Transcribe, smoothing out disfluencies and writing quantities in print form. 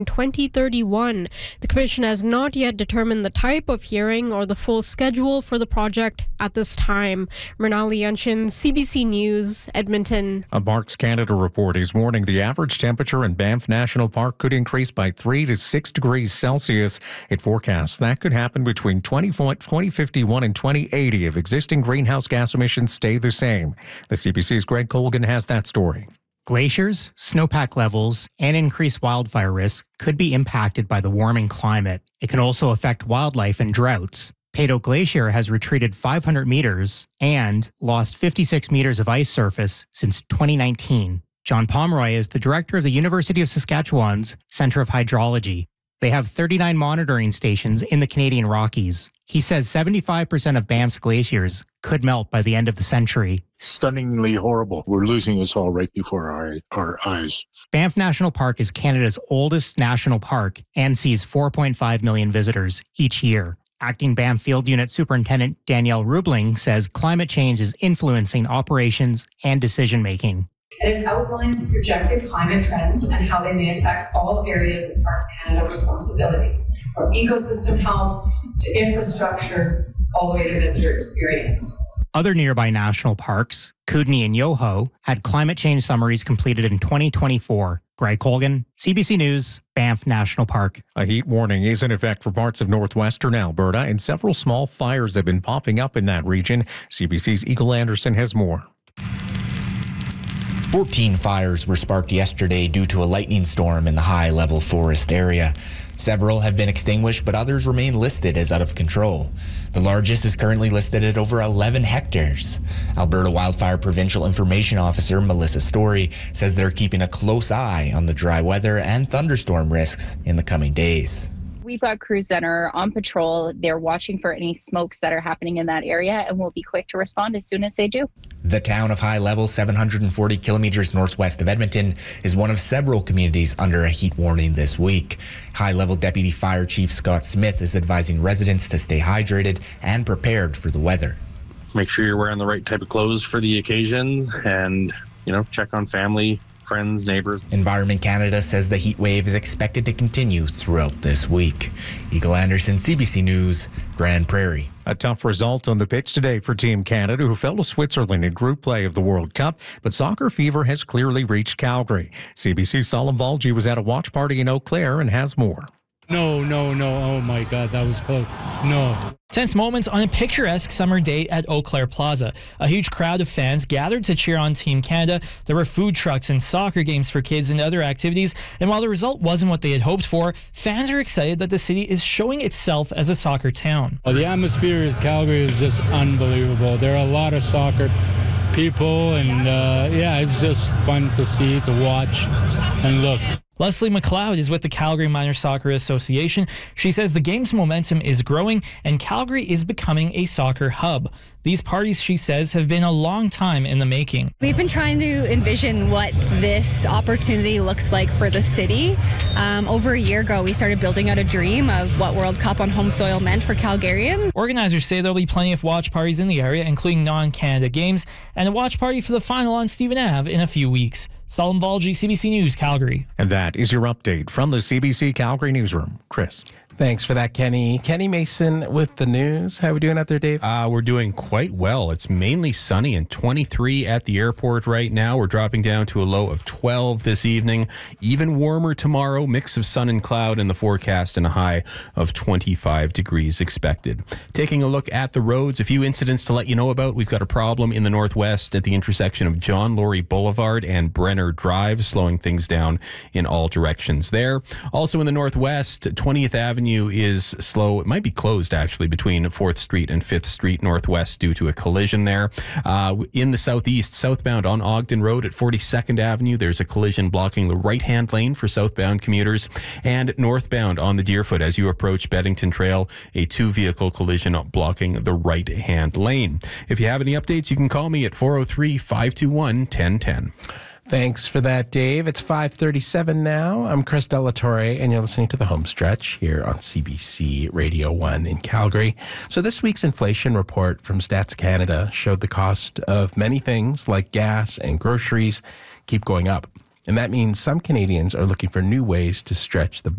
2031. The commission has not yet determined the type of hearing or the full schedule for the project at this time. Mrinali Yanshin, CBC News, Edmonton. A Parks Canada report is warning the average temperature in Banff National Park could increase by 3 to 6 degrees Celsius. It forecasts that could happen between 2051 and 2080 if existing greenhouse gas emissions stay the same. The CBC's Greg Colgan has that story. Glaciers, snowpack levels, and increased wildfire risk could be impacted by the warming climate. It can also affect wildlife and droughts. Peyto Glacier has retreated 500 meters and lost 56 meters of ice surface since 2019. John Pomeroy is the director of the University of Saskatchewan's Centre of Hydrology. They have 39 monitoring stations in the Canadian Rockies. He says 75% of Banff's glaciers could melt by the end of the century. Stunningly horrible. We're losing us all right before our eyes. Banff National Park is Canada's oldest national park and sees 4.5 million visitors each year. Acting Banff Field Unit Superintendent Danielle Rubling says climate change is influencing operations and decision-making. And it outlines projected climate trends and how they may affect all areas of Parks Canada responsibilities, from ecosystem health to infrastructure, all the way to visitor experience. Other nearby national parks, Kootenay and Yoho, had climate change summaries completed in 2024. Greg Colgan, CBC News, Banff National Park. A heat warning is in effect for parts of northwestern Alberta, and several small fires have been popping up in that region. CBC's Eagle Anderson has more. 14 fires were sparked yesterday due to a lightning storm in the high-level forest area. Several have been extinguished, but others remain listed as out of control. The largest is currently listed at over 11 hectares. Alberta Wildfire Provincial Information Officer Melissa Story says they're keeping a close eye on the dry weather and thunderstorm risks in the coming days. We've got crews that are on patrol. They're watching for any smokes that are happening in that area, and we'll be quick to respond as soon as they do. The town of High Level, 740 kilometers northwest of Edmonton, is one of several communities under a heat warning this week. High Level Deputy Fire Chief Scott Smith is advising residents to stay hydrated and prepared for the weather. Make sure you're wearing the right type of clothes for the occasion and, check on family, friends, neighbors. Environment Canada says the heat wave is expected to continue throughout this week. Eagle Anderson, CBC News, Grand Prairie. A tough result on the pitch today for Team Canada, who fell to Switzerland in group play of the World Cup, but soccer fever has clearly reached Calgary. CBC's Salim Valji was at a watch party in Eau Claire and has more. No. Oh my God, that was close. No. Tense moments on a picturesque summer day at Eau Claire Plaza. A huge crowd of fans gathered to cheer on Team Canada. There were food trucks and soccer games for kids and other activities. And while the result wasn't what they had hoped for, fans are excited that the city is showing itself as a soccer town. The atmosphere in Calgary is just unbelievable. There are a lot of soccer people, and it's just fun to see, to watch, and look. Leslie McLeod is with the Calgary Minor Soccer Association. She says the game's momentum is growing and Calgary is becoming a soccer hub. These parties, she says, have been a long time in the making. We've been trying to envision what this opportunity looks like for the city. Over a year ago, we started building out a dream of what World Cup on home soil meant for Calgarians. Organizers say there'll be plenty of watch parties in the area, including non-Canada games, and a watch party for the final on Stephen Ave in a few weeks. Salim Valji, CBC News, Calgary. And that is your update from the CBC Calgary newsroom. Chris. Thanks for that, Kenny. Kenny Mason with the news. How are we doing out there, Dave? We're doing quite well. It's mainly sunny and 23 at the airport right now. We're dropping down to a low of 12 this evening. Even warmer tomorrow, mix of sun and cloud in the forecast and a high of 25 degrees expected. Taking a look at the roads, a few incidents to let you know about. We've got a problem in the northwest at the intersection of John Laurie Boulevard and Brenner Drive, slowing things down in all directions there. Also in the northwest, 20th Avenue is slow. It might be closed actually between 4th Street and 5th Street Northwest due to a collision there. In the southeast, southbound on Ogden Road at 42nd Avenue, there's a collision blocking the right-hand lane for southbound commuters. And northbound on the Deerfoot as you approach Beddington Trail, a 2-vehicle collision blocking the right-hand lane. If you have any updates, you can call me at 403-521-1010. Thanks for that, Dave. It's 5:37 now. I'm Chris Delatorre, and you're listening to The Home Stretch here on CBC Radio 1 in Calgary. So this week's inflation report from Stats Canada showed the cost of many things like gas and groceries keep going up. And that means some Canadians are looking for new ways to stretch the